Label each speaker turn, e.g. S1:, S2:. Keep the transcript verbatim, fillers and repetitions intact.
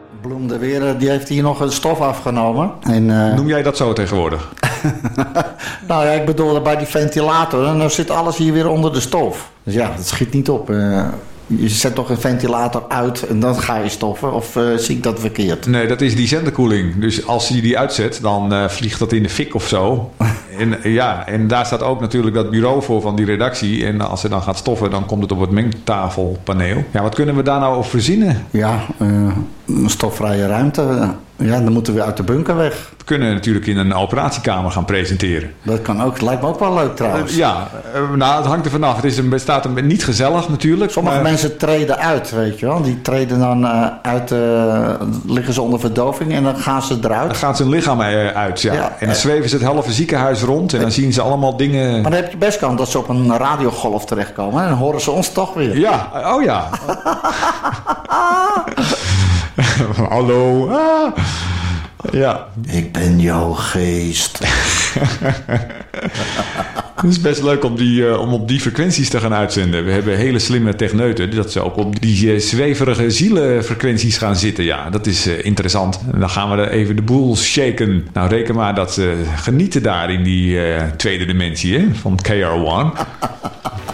S1: Bloem de Weer, die heeft hier nog een stof afgenomen. En, uh...
S2: Noem jij dat zo tegenwoordig?
S1: Nou ja, ik bedoel bij die ventilator. En dan zit alles hier weer onder de stof. Dus ja, dat schiet niet op. Uh, je zet toch een ventilator uit en dan ga je stoffen. Of uh, zie ik dat verkeerd?
S2: Nee, dat is die zenderkoeling. Dus als je die uitzet, dan uh, vliegt dat in de fik of zo. En, ja, en daar staat ook natuurlijk dat bureau voor van die redactie. En als er dan gaat stoffen, dan komt het op het mengtafelpaneel. Ja, wat kunnen we daar nou op verzinnen?
S1: Ja, uh, een stofvrije ruimte. Ja, dan moeten we uit de bunker weg.
S2: We kunnen natuurlijk in een operatiekamer gaan presenteren.
S1: Dat kan ook. Lijkt me ook wel leuk trouwens.
S2: Uh, ja, uh, nou, het hangt er vanaf. Het is een, bestaat een, niet gezellig natuurlijk.
S1: Sommige
S2: maar...
S1: mensen treden uit, weet je wel. Die treden dan uh, uit, uh, liggen ze onder verdoving en dan gaan ze eruit.
S2: Dan gaat zijn lichaam uit, ja. ja en dan zweven ze het halve ziekenhuis rond en dan zien ze allemaal dingen...
S1: Maar dan heb je best kans dat ze op een radiogolf terechtkomen en dan horen ze ons toch weer.
S2: Ja, oh ja. Hallo. Ah. Ja.
S1: Ik ben jouw geest.
S2: Het is best leuk om, die, uh, om op die frequenties te gaan uitzenden. We hebben hele slimme techneuten. Dat ze ook op die uh, zweverige zielenfrequenties gaan zitten. Ja, dat is uh, interessant. En dan gaan we er even de boel shaken. Nou, reken maar dat ze genieten daar in die uh, tweede dimensie hè, van K R one.